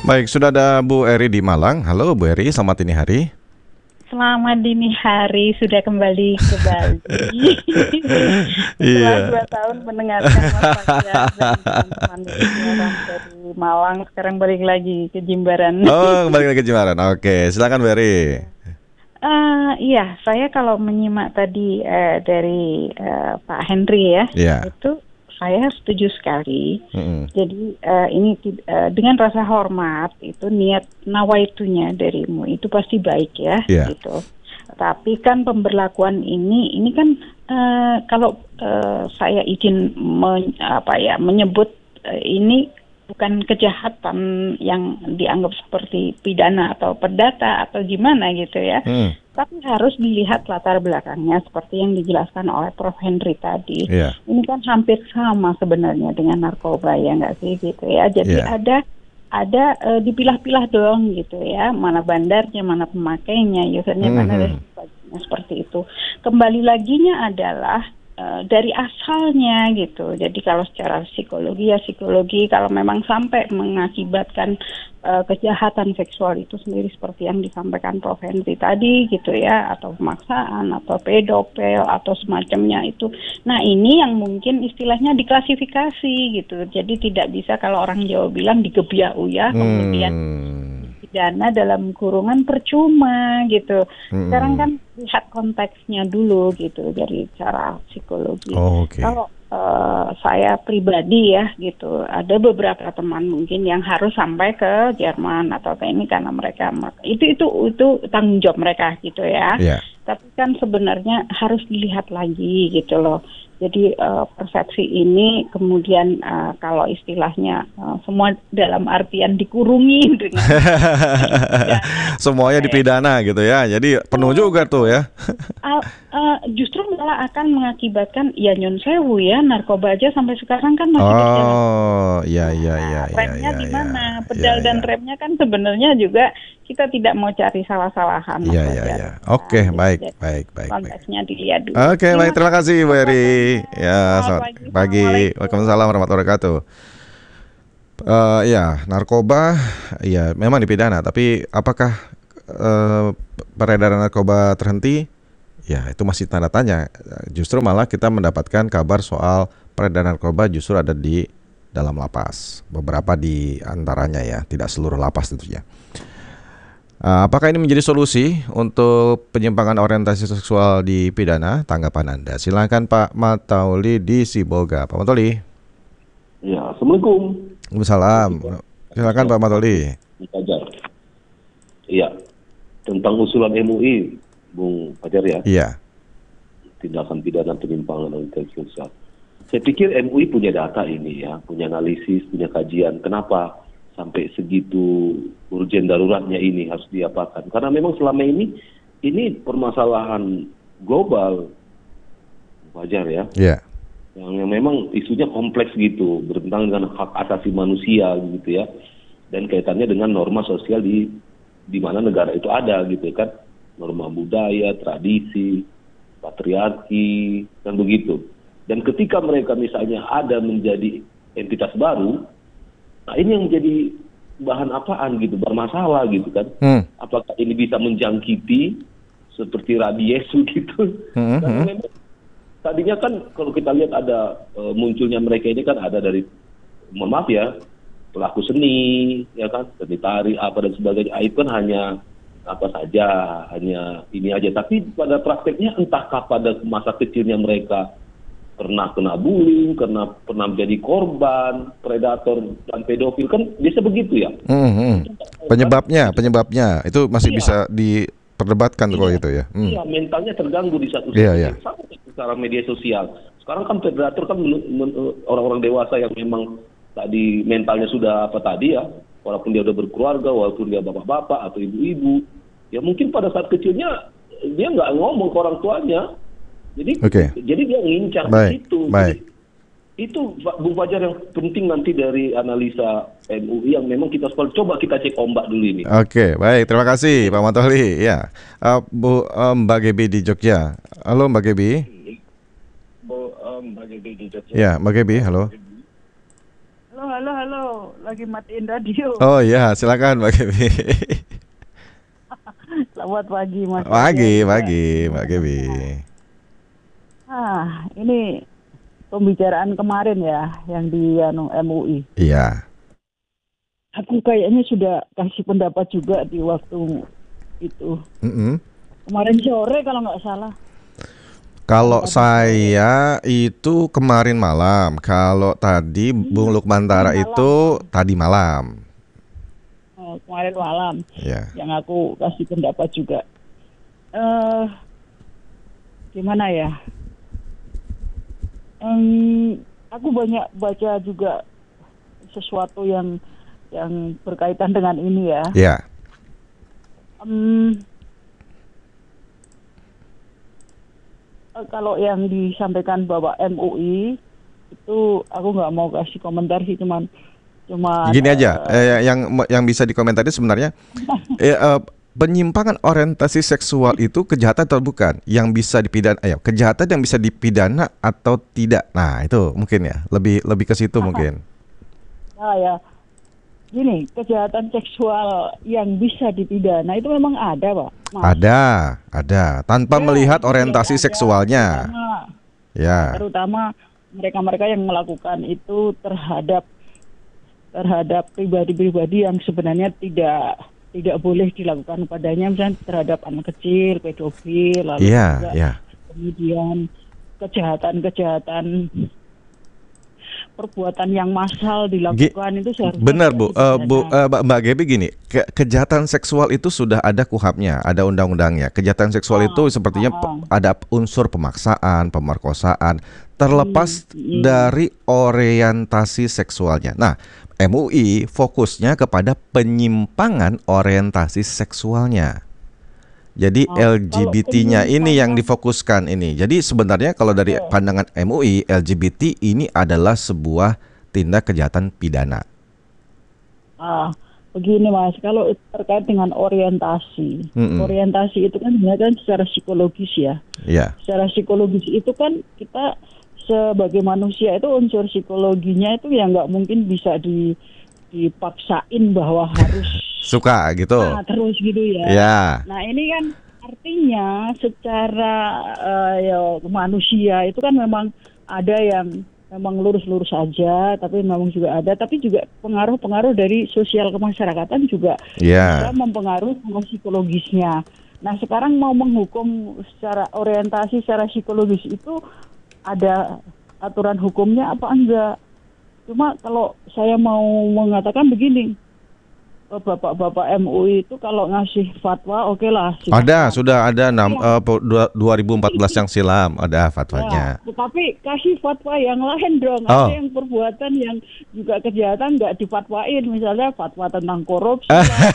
Baik, sudah ada Bu Eri di Malang. Halo Bu Eri, selamat dini hari. Selamat dini hari, sudah kembali ke Bali. Setelah 2 tahun mendengarkan Mas Fajar dan teman-teman siaran dari Malang, sekarang balik lagi ke Jimbaran. Oh, kembali lagi ke Jimbaran. Oke, silakan Bu Eri. Iya, saya kalau menyimak tadi dari Pak Henry Iya. itu saya setuju sekali. Mm-mm. Jadi ini dengan rasa hormat itu niat nawaitunya darimu itu pasti baik ya, Iya. gitu. Tapi kan pemberlakuan ini kan kalau saya izin menyebut ini bukan kejahatan yang dianggap seperti pidana atau perdata atau gimana gitu ya. Tapi harus dilihat latar belakangnya seperti yang dijelaskan oleh Prof. Henry tadi. Iya. Ini kan hampir sama sebenarnya dengan narkoba ya nggak sih gitu ya. Jadi Iya. ada dipilah-pilah dong gitu ya. Mana bandarnya, mana pemakainya, usernya mana dan sebagainya seperti itu. Kembali laginya adalah dari asalnya gitu. Jadi kalau secara psikologi ya psikologi, kalau memang sampai mengakibatkan kejahatan seksual itu sendiri seperti yang disampaikan Prof. Henry tadi gitu ya, atau pemaksaan atau pedofil atau semacamnya itu. Nah ini yang mungkin istilahnya diklasifikasi gitu. Jadi tidak bisa kalau orang Jawa bilang digebiah uyah kemudian pidana dalam kurungan percuma gitu. Sekarang kan lihat konteksnya dulu gitu dari cara psikologi. Oh, oke. Kalau saya pribadi ya gitu, ada beberapa teman mungkin yang harus sampai ke Jerman atau ke ini karena mereka itu tanggung jawab mereka gitu ya. Iya. Tapi kan sebenarnya harus dilihat lagi gitu loh. Jadi persepsi ini kemudian kalau istilahnya semua dalam artian dikurungi dengan semuanya dipidana gitu ya. Jadi penuh juga tuh ya. Justru malah akan mengakibatkan ya nyun sewu ya, narkoba aja sampai sekarang kan masih berjalan. Oh, iya. Remnya di mana? Pedal dan remnya kan sebenarnya juga kita tidak mau cari salah-salahan. Iya. Oke, baik. Konteksnya dilihat dulu. Oke, baik. Terima kasih Bu Eri. Ya, selamat pagi. Waalaikumsalam warahmatullahi wabarakatuh. Ya, narkoba, ya memang dipidana. Tapi apakah peredaran narkoba terhenti? Ya, itu masih tanda tanya. Justru malah kita mendapatkan kabar soal peredaran narkoba justru ada di dalam lapas. Beberapa di antaranya ya, tidak seluruh lapas tentunya. Apakah ini menjadi solusi untuk penyimpangan orientasi seksual di pidana? Tanggapan Anda. Silakan Pak Matauli di Sibolga. Pak Matauli. Ya, Assalamualaikum. Waalaikumsalam. Silakan Pak Matauli. Iya, tentang usulan MUI, Bung Fajar ya. Iya. Tindakan pidana penyimpangan orientasi seksual. Saya pikir MUI punya data ini ya, punya analisis, punya kajian. Kenapa sampai segitu urgen daruratnya ini harus diapakan? Karena memang selama ini permasalahan global, wajar ya. Iya. Yang memang isunya kompleks gitu, bertentangan dengan hak asasi manusia gitu ya. Dan kaitannya dengan norma sosial di mana negara itu ada gitu kan. Norma budaya, tradisi, patriarki, dan begitu. Dan ketika mereka misalnya ada menjadi entitas baru, nah ini yang menjadi bahan apaan gitu, bermasalah gitu kan. Apakah ini bisa menjangkiti seperti rabies gitu. Karena memang tadinya kan kalau kita lihat ada munculnya mereka ini kan ada dari, mohon maaf ya, pelaku seni, ya kan, seni tari, apa dan sebagainya. Itu kan hanya apa saja, hanya ini aja. Tapi pada prakteknya entahkah pada masa kecilnya mereka pernah kena bullying, pernah menjadi korban, predator dan pedofil, kan biasa begitu ya. Penyebabnya itu masih bisa diperdebatkan kok itu ya. Iya, mentalnya terganggu di satu sisi. Sama secara media sosial. Sekarang kan predator kan orang-orang dewasa yang memang tadi mentalnya sudah apa tadi ya, walaupun dia udah berkeluarga, walaupun dia bapak-bapak atau ibu-ibu, ya mungkin pada saat kecilnya dia nggak ngomong ke orang tuanya. Jadi dia ngincar di situ. Baik. Itu Bung Fajar yang penting nanti dari analisa MUI yang memang kita coba kita cek ombak dulu ini. Oke, baik. Terima kasih Pak Matauli. Ya, Mbak Gebi di Jogja. Halo Mbak Gebi. Mbak Gebi di Jogja. Ya, Mbak Gebi. Halo. Halo, halo, halo. Lagi matiin radio. Oh ya, silakan Mbak Gebi. Selamat pagi, Mas. Pagi, Mbak Gebi. Ini pembicaraan kemarin ya, yang di MUI. Iya. Aku kayaknya sudah kasih pendapat juga di waktu itu. Kemarin sore kalau nggak salah. Kalau saya itu kemarin malam, kalau tadi Bung Lukmantara itu tadi malam. Kemarin malam, yang aku kasih pendapat juga. Gimana ya? Aku banyak baca juga sesuatu yang berkaitan dengan ini ya. Iya. Kalau yang disampaikan Bapak MUI itu aku nggak mau kasih komentar sih, cuman gini aja, yang bisa dikomentari sebenarnya penyimpangan orientasi seksual itu kejahatan atau bukan? Yang bisa dipidana, kejahatan yang bisa dipidana atau tidak? Nah itu mungkin ya, lebih ke situ mungkin. Nah ya, gini, kejahatan seksual yang bisa dipidana itu memang ada, Pak. Ada, tanpa melihat orientasi seksualnya. Terutama mereka-mereka yang melakukan itu terhadap pribadi-pribadi yang sebenarnya tidak boleh dilakukan padanya, misalnya terhadap anak kecil, pedofil, lalu juga kemudian kejahatan perbuatan yang massal dilakukan itu seharusnya. Benar Mbak Gebi, gini, kejahatan seksual itu sudah ada KUHP-nya, ada undang-undangnya. Kejahatan seksual itu sepertinya ada unsur pemaksaan, pemerkosaan, terlepas dari orientasi seksualnya. Nah, MUI fokusnya kepada penyimpangan orientasi seksualnya. Jadi LGBT-nya ini yang difokuskan ini. Jadi sebenarnya kalau dari pandangan MUI, LGBT ini adalah sebuah tindak kejahatan pidana. Begini Mas, kalau terkait dengan orientasi, orientasi itu kan sebenarnya secara psikologis ya. Iya. Secara psikologis itu kan kita sebagai manusia itu unsur psikologinya itu ya nggak mungkin bisa dipaksain bahwa harus suka gitu. Terus gitu ya. Nah ini kan artinya secara manusia itu kan memang ada yang memang lurus-lurus saja, tapi memang juga ada, tapi juga pengaruh-pengaruh dari sosial kemasyarakatan juga bisa mempengaruhi psikologisnya. Nah sekarang mau menghukum secara orientasi, secara psikologis itu ada aturan hukumnya apa enggak? Cuma kalau saya mau mengatakan begini, Bapak-bapak MUI itu kalau ngasih fatwa oke lah. Sudah ada 2014 yang silam ada fatwanya. Tetapi kasih fatwa yang lain dong. Ada yang perbuatan yang juga kejahatan nggak difatwain, misalnya fatwa tentang korupsi.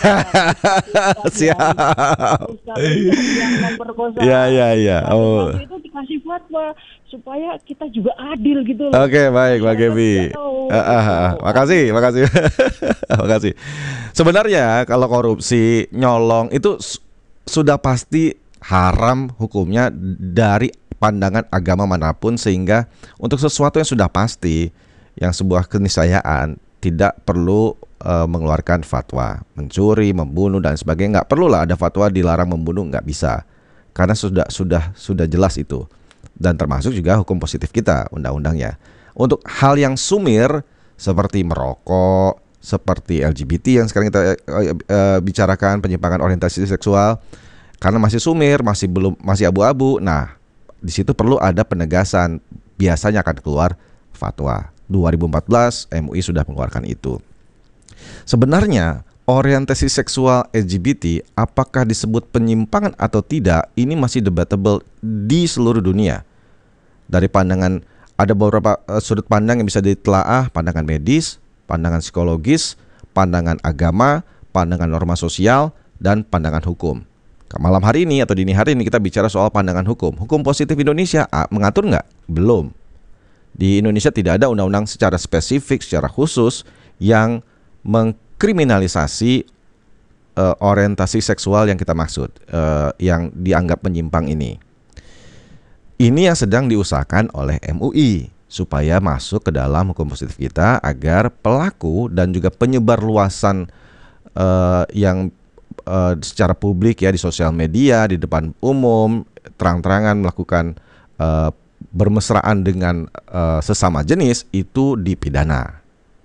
Siap. Yang memperkosa. Itu dikasih fatwa supaya kita juga adil gitu loh. Oke, baik Mbak Gebi. Makasih. Makasih. Sebenarnya kalau korupsi, nyolong itu sudah pasti haram hukumnya dari pandangan agama manapun, sehingga untuk sesuatu yang sudah pasti, yang sebuah keniscayaan, tidak perlu mengeluarkan fatwa. Mencuri, membunuh dan sebagainya nggak perlulah ada fatwa dilarang membunuh, nggak bisa, karena sudah jelas itu. Dan termasuk juga hukum positif kita, undang-undangnya. Untuk hal yang sumir seperti merokok, seperti LGBT yang sekarang kita bicarakan, penyimpangan orientasi seksual, karena masih sumir, masih abu-abu. Nah, di situ perlu ada penegasan. Biasanya akan keluar fatwa. 2014 MUI sudah mengeluarkan itu. Sebenarnya orientasi seksual LGBT apakah disebut penyimpangan atau tidak, ini masih debatable di seluruh dunia. Dari pandangan, ada beberapa sudut pandang yang bisa ditelaah, pandangan medis, pandangan psikologis, pandangan agama, pandangan norma sosial, dan pandangan hukum. Malam hari ini atau dini hari ini kita bicara soal pandangan hukum. Hukum positif Indonesia mengatur nggak? Belum. Di Indonesia tidak ada undang-undang secara spesifik, secara khusus yang mengkriminalisasi orientasi seksual yang kita maksud, yang dianggap menyimpang ini. Ini yang sedang diusahakan oleh MUI. supaya masuk ke dalam hukum positif kita agar pelaku dan juga penyebar luasan yang secara publik ya di sosial media, di depan umum, terang-terangan melakukan bermesraan dengan sesama jenis itu dipidana.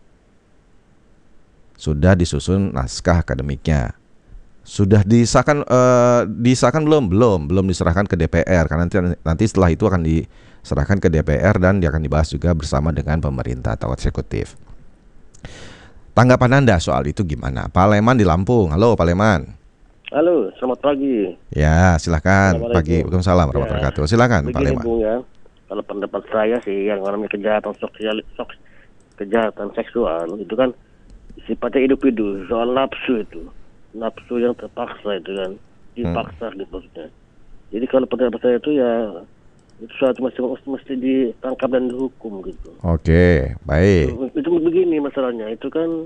Sudah disusun naskah akademiknya. Sudah disahkan belum diserahkan ke DPR karena nanti setelah itu akan diserahkan ke DPR dan dia akan dibahas juga bersama dengan pemerintah atau eksekutif. Tanggapan Anda soal itu gimana? Pak Leman di Lampung. Halo Pak Leman. Halo, selamat pagi. Ya, silakan. Pagi. Waalaikumsalam warahmatullahi wabarakatuh. Silakan Pak Leman. Bung ya, kalau pendapat saya sih yang namanya kejahatan seksual itu kan sifatnya individu, soal nafsu itu. Nafsu yang terpaksa itu kan, dipaksa gitu maksudnya. Jadi kalau pendapat saya itu ya itu suatu mesti ditangkap dan dihukum gitu. Oke, baik. Itu begini masalahnya, itu kan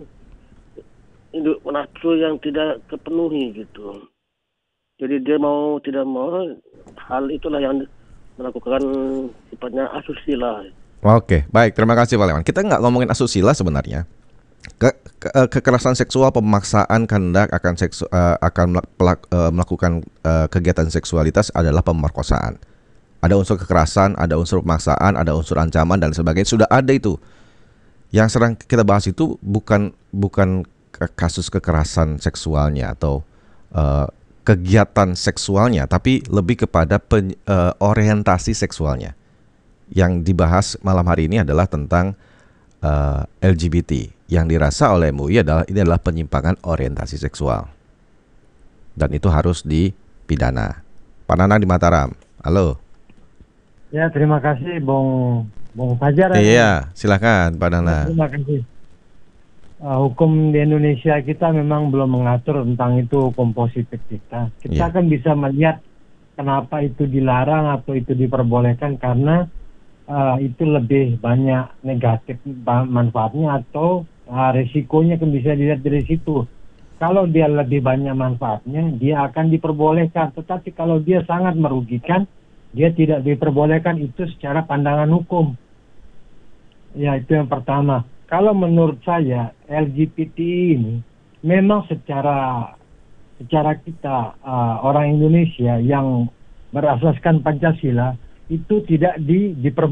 nafsu yang tidak terpenuhi gitu. Jadi dia mau tidak mau hal itulah yang melakukan sifatnya asusila. Oke, baik. Terima kasih Pak Leman. Kita nggak ngomongin asusila sebenarnya. Kekerasan seksual, pemaksaan kehendak akan melakukan kegiatan seksualitas adalah pemerkosaan. Ada unsur kekerasan, ada unsur pemaksaan, ada unsur ancaman dan sebagainya. Sudah ada itu. Yang sedang kita bahas itu bukan kasus kekerasan seksualnya atau kegiatan seksualnya, tapi lebih kepada orientasi seksualnya. Yang dibahas malam hari ini adalah tentang LGBT yang dirasa oleh MUI ini adalah penyimpangan orientasi seksual dan itu harus dipidana. Pak Nanang di Mataram, halo. Ya, terima kasih Bung Fajar. Iya, silakan Pak Nanang. Terima kasih. Hukum di Indonesia kita memang belum mengatur tentang itu hukum positif kita. Kita kan bisa melihat kenapa itu dilarang atau itu diperbolehkan karena itu lebih banyak negatif manfaatnya atau risikonya kan bisa dilihat dari situ. Kalau dia lebih banyak manfaatnya, dia akan diperbolehkan. Tetapi kalau dia sangat merugikan, dia tidak diperbolehkan. Itu secara pandangan hukum. Ya, itu yang pertama. Kalau menurut saya, LGBT ini memang secara kita orang Indonesia yang berasaskan Pancasila itu tidak diperbolehkan